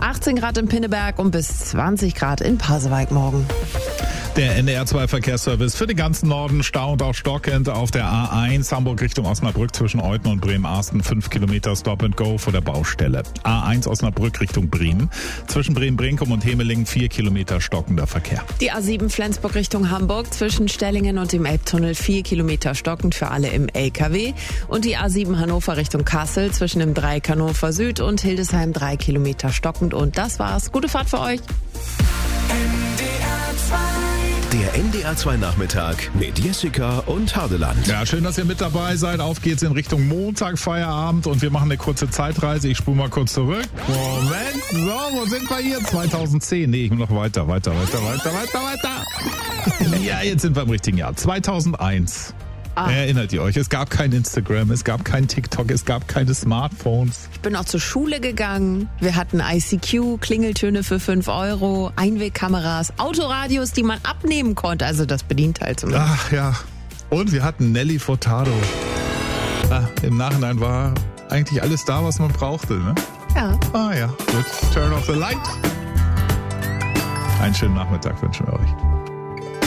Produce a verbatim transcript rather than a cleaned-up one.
achtzehn Grad in Pinneberg und bis zwanzig Grad in Pasewalk morgen. Der N D R zwei Verkehrsservice für den ganzen Norden, Stau und auch stockend auf der A eins, Hamburg Richtung Osnabrück zwischen Euthen und Bremen-Arsten, fünf Kilometer Stop and Go vor der Baustelle. A eins Osnabrück Richtung Bremen, zwischen Bremen-Brinkum und Hemelingen vier Kilometer stockender Verkehr. Die A sieben Flensburg Richtung Hamburg zwischen Stellingen und dem Elbtunnel vier Kilometer stockend für alle im L K W. Und die A sieben Hannover Richtung Kassel zwischen dem Dreieck Hannover Süd und Hildesheim drei Kilometer stockend. Und das war's. Gute Fahrt für euch. Der N D R zwei Nachmittag mit Jessica und Hardeland. Ja, schön, dass ihr mit dabei seid. Auf geht's in Richtung Montag, Feierabend und wir machen eine kurze Zeitreise. Ich spule mal kurz zurück. Moment, so, wo sind wir hier? zweitausendzehn. Nee, ich will noch weiter, weiter, weiter, weiter, weiter, weiter. Ja, jetzt sind wir im richtigen Jahr. zweitausendeins. Ah. Erinnert ihr euch? Es gab kein Instagram, es gab kein TikTok, es gab keine Smartphones. Ich bin auch zur Schule gegangen. Wir hatten I C Q, Klingeltöne für fünf Euro, Einwegkameras, Autoradios, die man abnehmen konnte. Also das Bedienteil zumindest. Ach ja. Und wir hatten Nelly Furtado. Ah, im Nachhinein war eigentlich alles da, was man brauchte, ne? Ja. Ah ja, gut. Turn off the light. Einen schönen Nachmittag wünschen wir euch.